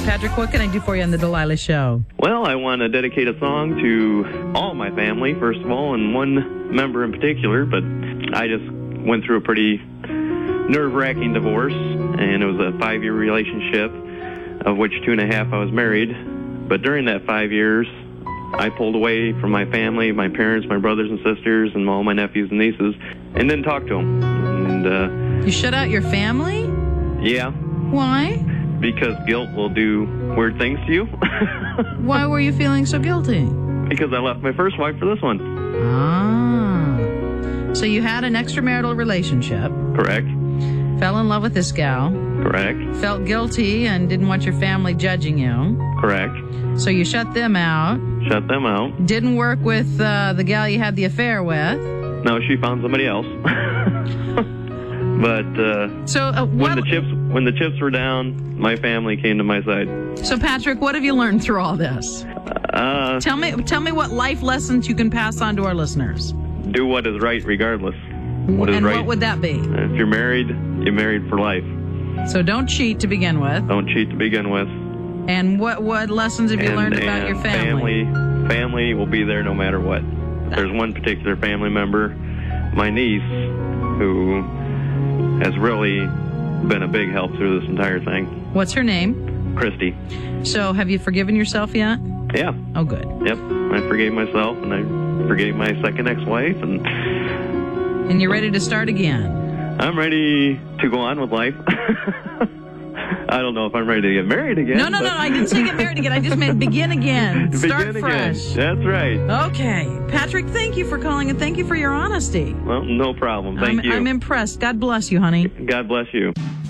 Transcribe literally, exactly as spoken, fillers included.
Patrick, what can I do for you on the Delilah Show? Well, I want to dedicate a song to all my family, first of all, and one member in particular, but I just went through a pretty nerve-wracking divorce, and it was a five-year relationship, of which two and a half I was married. But during that five years, I pulled away from my family, my parents, my brothers and sisters, and all my nephews and nieces, and didn't talk to them. And, uh, you shut out your family? Yeah. Why? Because guilt will do weird things to you. Why were you feeling so guilty? Because I left my first wife for this one. Ah. So you had an extramarital relationship. Correct. Fell in love with this gal. Correct. Felt guilty and didn't want your family judging you. Correct. So you shut them out. Shut them out. Didn't work with uh, the gal you had the affair with. No, she found somebody else. But uh, so uh, when the chips when the chips were down, my family came to my side. So Patrick, what have you learned through all this? Uh, tell me, tell me what life lessons you can pass on to our listeners. Do what is right, regardless. What is and right? What would that be? If you're married, you're married for life. So don't cheat to begin with. Don't cheat to begin with. And what what lessons have you and, learned about your family? family? Family will be there no matter what. There's one particular family member, my niece, who has really been a big help through this entire thing. What's her name? Christy. So have you forgiven yourself yet? Yeah. Oh, good. Yep. I forgave myself, and I forgave my second ex-wife, and... And you're ready to start again? I'm ready to go on with life. I don't know if I'm ready to get married again. No, no, but... no, I didn't say get married again. I just meant begin again. Start begin fresh. Again. That's right. Okay. Patrick, thank you for calling, and thank you for your honesty. Well, no problem. Thank I'm, you. I'm impressed. God bless you, honey. God bless you.